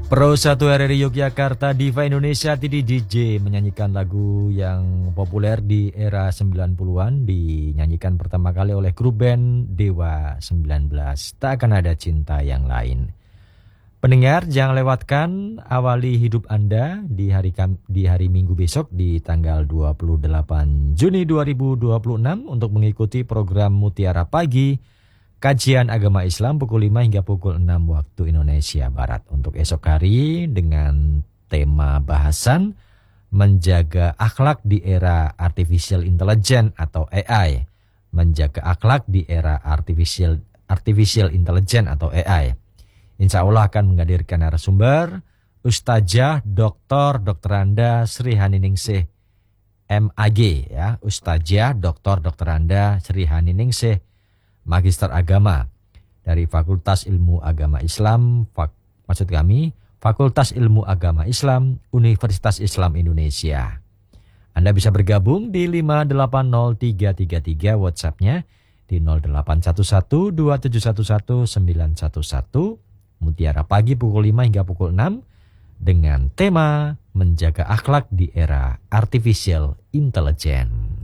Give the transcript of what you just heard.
Pro 1 RRI Yogyakarta, Diva Indonesia Titi DJ menyanyikan lagu yang populer di era 90-an, dinyanyikan pertama kali oleh grup band Dewa 19, Tak Akan Ada Cinta Yang Lain. Pendengar, jangan lewatkan awali hidup Anda di hari Minggu besok di tanggal 28 Juni 2026 untuk mengikuti program Mutiara Pagi, kajian agama Islam pukul 5 hingga pukul 6 waktu Indonesia Barat. Untuk esok hari dengan tema bahasan menjaga akhlak di era artificial intelligence atau AI. Menjaga akhlak di era artificial intelligence atau AI. Insya Allah akan menghadirkan narasumber Ustazah Dr. Anda Sri Haniningsih MAG ya, Ustazah Dr. Anda Sri Haniningsih Magister Agama dari Fakultas Ilmu Agama Islam, Fakultas Ilmu Agama Islam, Universitas Islam Indonesia. Anda bisa bergabung di 580333 WhatsApp-nya di 08112711 Mutiara Pagi pukul 5 hingga pukul 6 dengan tema menjaga akhlak di era artificial intelligence.